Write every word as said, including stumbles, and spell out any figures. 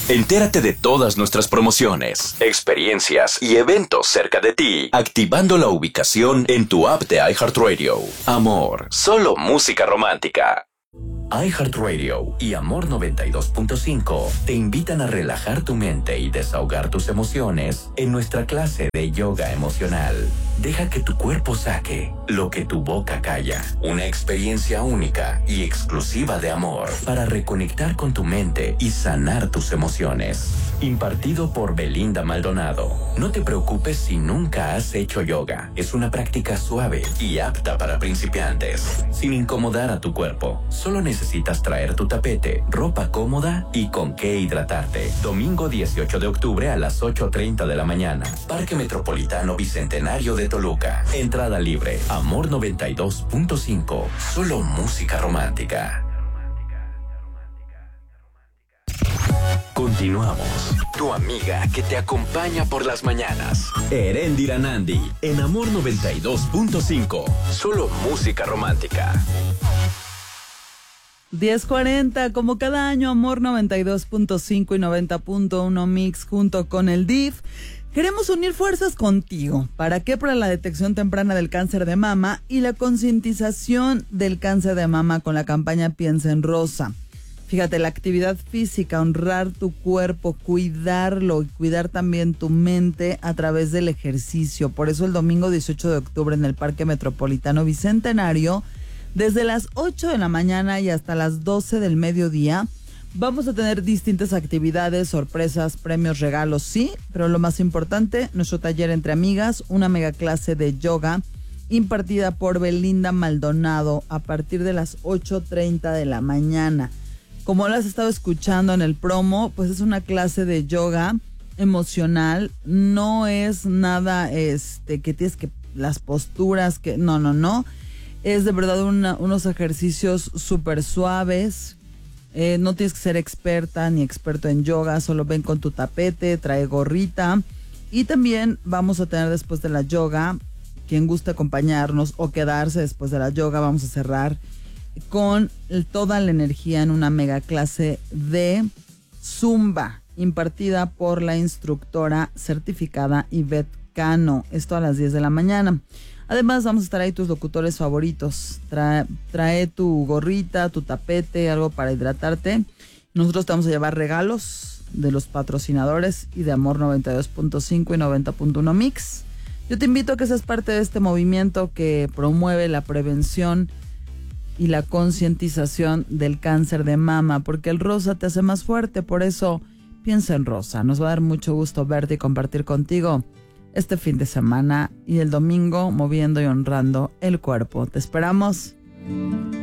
Entérate de todas nuestras promociones, experiencias y eventos cerca de ti, activando la ubicación en tu app de iHeartRadio. Amor, solo música romántica. iHeartRadio y Amor noventa y dos punto cinco te invitan a relajar tu mente y desahogar tus emociones en nuestra clase de yoga emocional. Deja que tu cuerpo saque lo que tu boca calla. Una experiencia única y exclusiva de amor para reconectar con tu mente y sanar tus emociones. Impartido por Belinda Maldonado. No te preocupes si nunca has hecho yoga. Es una práctica suave y apta para principiantes, sin incomodar a tu cuerpo. Solo necesitas traer tu tapete, ropa cómoda y con qué hidratarte. Domingo dieciocho de octubre a las ocho treinta de la mañana. Parque Metropolitano Bicentenario de Toluca. Entrada libre. Amor noventa y dos punto cinco. Solo música romántica. Continuamos. Tu amiga que te acompaña por las mañanas. Eréndira Nandi en Amor noventa y dos punto cinco. Solo música romántica. diez cuarenta, como cada año, Amor noventa y dos punto cinco y noventa punto uno Mix junto con el D I F. Queremos unir fuerzas contigo. ¿Para qué? Para la detección temprana del cáncer de mama y la concientización del cáncer de mama con la campaña Piensa en Rosa. Fíjate, la actividad física, honrar tu cuerpo, cuidarlo y cuidar también tu mente a través del ejercicio. Por eso el domingo dieciocho de octubre en el Parque Metropolitano Bicentenario, desde las ocho de la mañana y hasta las doce del mediodía, vamos a tener distintas actividades, sorpresas, premios, regalos, sí, pero lo más importante, nuestro taller entre amigas, una mega clase de yoga impartida por Belinda Maldonado a partir de las ocho treinta de la mañana. Como lo has estado escuchando en el promo, pues es una clase de yoga emocional, no es nada este que tienes que las posturas, que no, no, no. Es de verdad una, unos ejercicios súper suaves. Eh, no tienes que ser experta ni experto en yoga, solo ven con tu tapete, trae gorrita. Y también vamos a tener después de la yoga, quien guste acompañarnos o quedarse después de la yoga, vamos a cerrar con toda la energía en una mega clase de Zumba, impartida por la instructora certificada Ivette Cano. Esto a las diez de la mañana. Además vamos a estar ahí tus locutores favoritos. Trae, trae tu gorrita, tu tapete, algo para hidratarte. Nosotros te vamos a llevar regalos de los patrocinadores y de Amor noventa y dos punto cinco y noventa punto uno Mix. Yo te invito a que seas parte de este movimiento que promueve la prevención y la concientización del cáncer de mama, porque el rosa te hace más fuerte. Por eso piensa en rosa. Nos va a dar mucho gusto verte y compartir contigo este fin de semana y el domingo moviendo y honrando el cuerpo. Te esperamos.